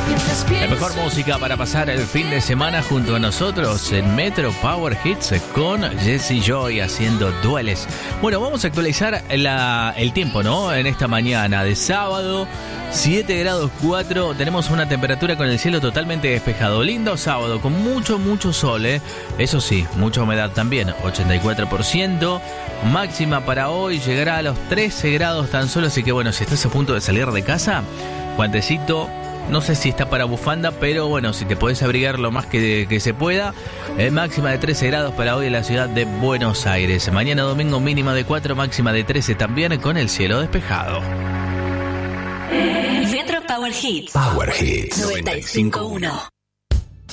La mejor música para pasar el fin de semana junto a nosotros en Metro Power Hits con Jesse Joy haciendo Dueles. Bueno, vamos a actualizar el tiempo, ¿no? En esta mañana de sábado, 7 grados 4, tenemos una temperatura con el cielo totalmente despejado. Lindo sábado, con mucho sol, ¿eh? Eso sí, mucha humedad también, 84%. Máxima para hoy llegará a los 13 grados tan solo, así que bueno, si estás a punto de salir de casa, guantecito. No sé si está para bufanda, pero bueno, si te podés abrigar lo más que se pueda. Máxima de 13 grados para hoy en la ciudad de Buenos Aires. Mañana domingo mínima de 4, máxima de 13 también con el cielo despejado. Metro Power Hits. Power Hits 95.1.